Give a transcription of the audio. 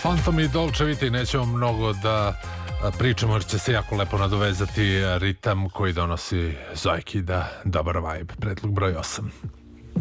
Phantom i Dolce Vita, nećemo mnogo da pričamo jer će se jako lepo nadovezati ritam koji donosi Zoe Kida, dobar vibe, predlog broj 8.